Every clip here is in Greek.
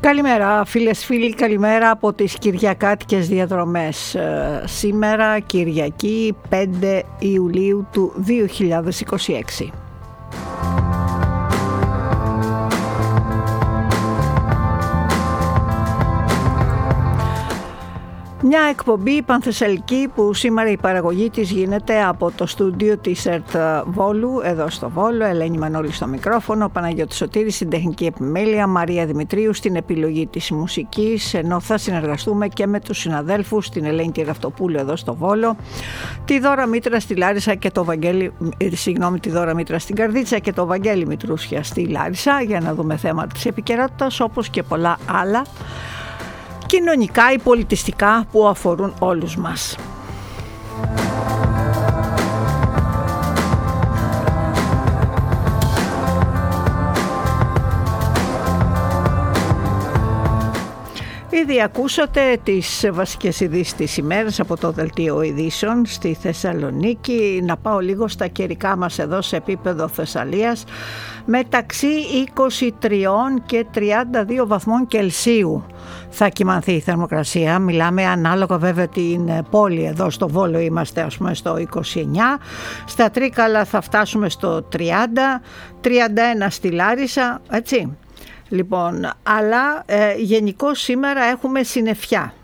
Καλημέρα φίλες φίλοι, καλημέρα από τις κυριακάτικες διαδρομές. Σήμερα Κυριακή 5 Ιουλίου του 2026. Μια εκπομπή πανθεσσαλική που σήμερα η παραγωγή της γίνεται από το στούντιο της ΕΡΤ Βόλου, εδώ στο Βόλο. Ελένη Μανώλη στο μικρόφωνο, Παναγιώτη Σωτήρης στην τεχνική επιμέλεια, Μαρία Δημητρίου στην επιλογή της μουσικής, ενώ θα συνεργαστούμε και με τους συναδέλφους, την Ελένη Κυραυτοπούλου εδώ στο Βόλο, τη Δώρα Μήτρα στη Λάρισα και το Βαγγέλη, τη Δώρα Μήτρα στην Καρδίτσα και το Βαγγέλη Μητρούσια στη Λάρισα, για να δούμε θέματα της επικαιρότητας, όπως και πολλά άλλα κοινωνικά ή πολιτιστικά που αφορούν όλους μας. Ήδη ακούσατε τις βασικές ειδήσεις της ημέρας από το Δελτίο Ειδήσεων στη Θεσσαλονίκη. Να πάω λίγο στα καιρικά μας εδώ σε επίπεδο Θεσσαλίας. Μεταξύ 23 και 32 βαθμών Κελσίου θα κυμανθεί η θερμοκρασία. Μιλάμε ανάλογα βέβαια την πόλη. Εδώ στο Βόλο είμαστε ας πούμε στο 29. Στα Τρίκαλα θα φτάσουμε στο 30, 31 στη Λάρισα, έτσι. Λοιπόν, αλλά γενικώς σήμερα έχουμε συννεφιά.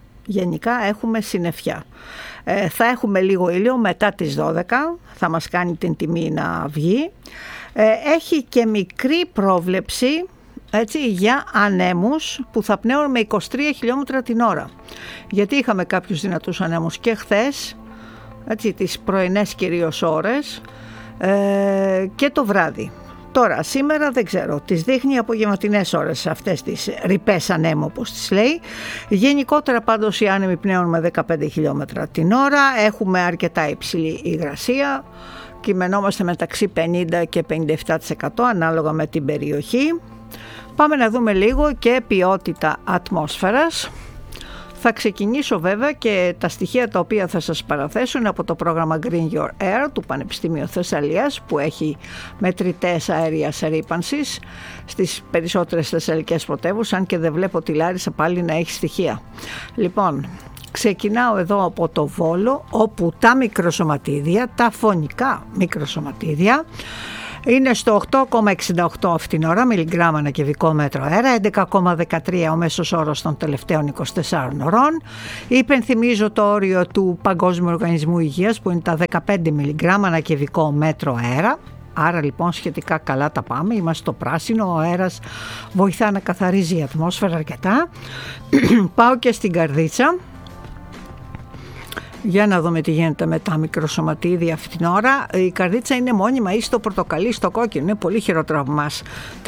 Θα έχουμε λίγο ήλιο μετά τις 12, θα μας κάνει την τιμή να βγει. Έχει και μικρή πρόβλεψη, έτσι, για ανέμους που θα πνέουν με 23 χιλιόμετρα την ώρα. Γιατί είχαμε κάποιους δυνατούς ανέμους και χθες, έτσι, τις πρωινές κυρίως ώρες και το βράδυ. Τώρα, σήμερα δεν ξέρω, τις δείχνει απογευματινές ώρες αυτές τις ρηπές ανέμου όπως τις λέει. Γενικότερα πάντως οι άνεμοι πνέουν με 15 χιλιόμετρα την ώρα, έχουμε αρκετά υψηλή υγρασία, κειμενόμαστε μεταξύ 50 και 57% ανάλογα με την περιοχή. Πάμε να δούμε λίγο και ποιότητα ατμόσφαιρας. Θα ξεκινήσω βέβαια και τα στοιχεία τα οποία θα σας παραθέσουν από το πρόγραμμα Green Your Air του Πανεπιστημίου Θεσσαλίας, που έχει μετρητές αέριας ρύπανσης στις περισσότερες θεσσαλικές πρωτεύουσες, αν και δεν βλέπω τη Λάρισα πάλι να έχει στοιχεία. Λοιπόν, ξεκινάω εδώ από το Βόλο, όπου τα μικροσωματίδια, τα φωνικά μικροσωματίδια, είναι στο 8,68 αυτήν την ώρα μιλιγκράμμα ανά κυβικό μέτρο αέρα, 11,13 ο μέσος όρος των τελευταίων 24 ωρών. Υπενθυμίζω το όριο του Παγκόσμιου Οργανισμού Υγείας που είναι τα 15 μιλιγκράμμα ανά κυβικό μέτρο αέρα. Άρα λοιπόν σχετικά καλά τα πάμε, είμαστε στο πράσινο, ο αέρας βοηθά να καθαρίζει η ατμόσφαιρα αρκετά. Πάω και στην Καρδίτσα. Για να δούμε τι γίνεται με τα μικροσωματίδια αυτή την ώρα. Η Καρδίτσα είναι μόνιμα ή στο πορτοκαλί, στο κόκκινο. Είναι πολύ χειρότερο από εμάς.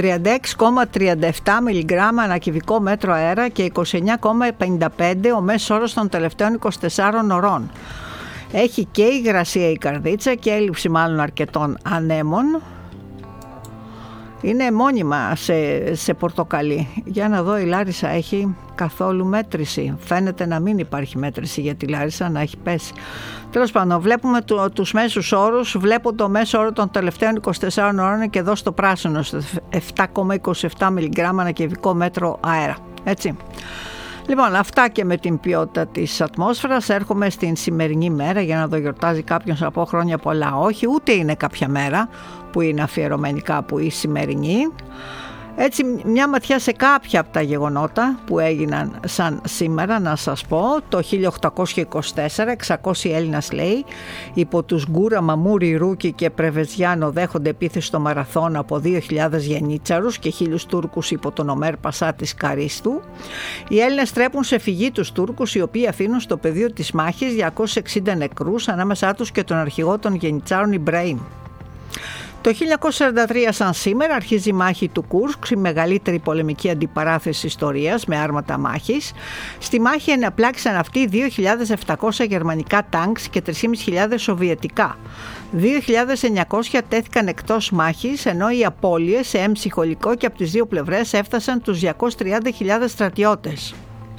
36,37 μιλιγκράμμα ανά κυβικό μέτρο αέρα και 29,55 ο μέσος όρος των τελευταίων 24 ωρών. Έχει και υγρασία η Καρδίτσα και έλλειψη μάλλον αρκετών ανέμων. Είναι μόνιμα σε πορτοκαλί. Για να δω, η Λάρισα έχει καθόλου μέτρηση. Φαίνεται να μην υπάρχει μέτρηση για τη Λάρισα, να έχει πέσει. Τέλος πάντων, βλέπουμε τους μέσους όρους. Βλέπω το μέσο όρο των τελευταίων 24 ώρων και εδώ στο πράσινο, στο 7,27 μιλιγκράμμα ανά κυβικό μέτρο αέρα. Έτσι. Λοιπόν, αυτά και με την ποιότητα της ατμόσφαιρας. Έρχομαι στην σημερινή μέρα, για να δω γιορτάζει κάποιος από χρόνια πολλά. Όχι, ούτε είναι κάποια μέρα που είναι αφιερωμένη κάπου η σημερινή. Έτσι, μια ματιά σε κάποια από τα γεγονότα που έγιναν σαν σήμερα, να σας πω. Το 1824, 600 Έλληνας λέει, υπό τους Γκούρα, Μαμούρη, Ρούκη και Πρεβεζιάνο δέχονται επίθεση στο Μαραθώνα από 2.000 γενίτσαρους και 1.000 Τούρκους υπό τον Ομέρ Πασά της Καρίστου. Οι Έλληνες τρέπουν σε φυγή τους Τούρκους, οι οποίοι αφήνουν στο πεδίο της μάχης 260 νεκρούς, ανάμεσά τους και τον αρχηγό των γενιτσάρων Ιμπραήμ. Το 1943 σαν σήμερα αρχίζει η μάχη του Κούρσκ, η μεγαλύτερη πολεμική αντιπαράθεση ιστορίας με άρματα μάχης. Στη μάχη εναπλάκησαν αυτοί 2.700 γερμανικά τάγκς και 3.500 σοβιετικά. 2.900 τέθηκαν εκτός μάχης, ενώ οι απώλειες σε έμψυχο υλικό και από τις δύο πλευρές έφτασαν τους 230.000 στρατιώτες.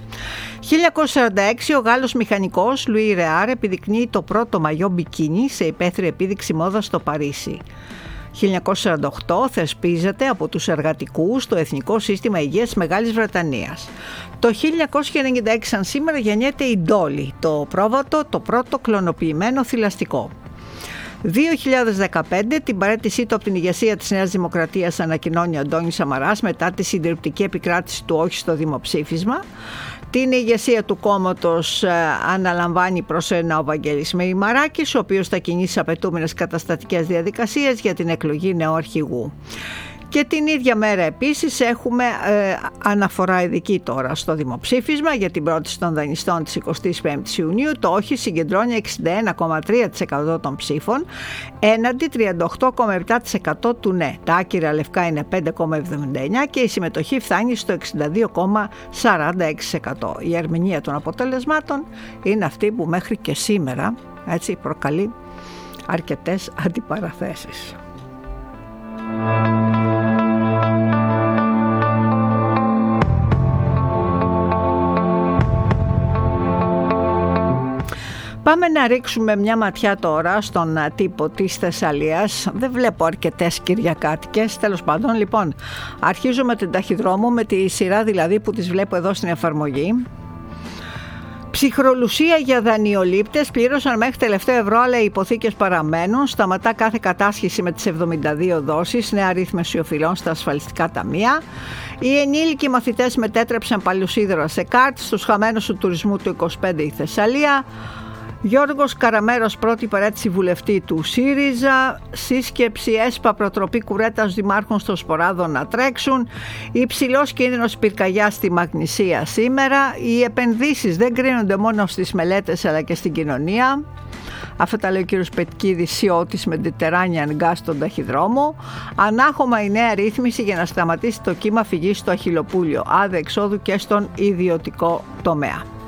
1946 ο Γάλλος μηχανικός Λουί Ρεάρ επιδεικνύει το πρώτο μαγιό μπικίνι σε υπαίθριο επίδειξη μόδας στο Παρίσι. 1948 θεσπίζεται από τους εργατικούς το Εθνικό Σύστημα Υγείας της Μεγάλης Βρετανίας. Το 1996 σαν σήμερα γεννιέται η Ντόλι, το πρόβατο, το πρώτο κλωνοποιημένο θηλαστικό. 2015 την παραίτησή του από την ηγεσία της Νέας Δημοκρατίας ανακοινώνει ο Αντώνης Σαμαράς μετά τη συντριπτική επικράτηση του όχι στο δημοψήφισμα. Την ηγεσία του κόμματος αναλαμβάνει προσωρινά ο Βαγγέλης Μεϊμαράκης, ο οποίος θα κινήσει τις απαιτούμενες καταστατικές διαδικασίες για την εκλογή νέου αρχηγού. Και την ίδια μέρα επίσης έχουμε αναφορά ειδική τώρα στο δημοψήφισμα για την πρόταση των δανειστών της 25ης Ιουνίου. Το όχι συγκεντρώνει 61,3% των ψήφων έναντι 38,7% του ναι. Τα άκυρα λευκά είναι 5,79% και η συμμετοχή φτάνει στο 62,46%. Η ερμηνεία των αποτελεσμάτων είναι αυτή που μέχρι και σήμερα έτσι προκαλεί αρκετές αντιπαραθέσεις. Πάμε να ρίξουμε μια ματιά τώρα στον τύπο της Θεσσαλίας. Δεν βλέπω αρκετές κυριακάτικες. Τέλος πάντων, λοιπόν, αρχίζω με την ταχυδρόμο, με τη σειρά δηλαδή που τις βλέπω εδώ στην εφαρμογή. Ψυχρολουσία για δανειολήπτες, πλήρωσαν μέχρι τελευταίο ευρώ, αλλά οι υποθήκες παραμένουν. Σταματά κάθε κατάσχεση με τις 72 δόσεις, νέα ρύθμιση οφειλών στα ασφαλιστικά ταμεία. Οι ενήλικοι μαθητές μετέτρεψαν παλιοσίδερα σε κάρτ, στους χαμένους του τουρισμού του 25 η Θεσσαλία. Γιώργος Καραμέρος, πρώτη παρέτηση βουλευτή του ΣΥΡΙΖΑ. Σύσκεψη ΕΣΠΑ, προτροπή κουρέτας δημάρχων στο Σποράδο να τρέξουν. Υψηλός κίνδυνος πυρκαγιάς στη Μαγνησία σήμερα. Οι επενδύσεις δεν κρίνονται μόνο στις μελέτες αλλά και στην κοινωνία. Αυτά τα λέει ο κύριος Πετκίδης, Σιώτης Mediterranean Gas στον ταχυδρόμο. Ανάχωμα η νέα ρύθμιση για να σταματήσει το κύμα φυγής στο Αχιλλοπούλιο. Άδεια εξόδου και στον ιδιωτικό τομέα.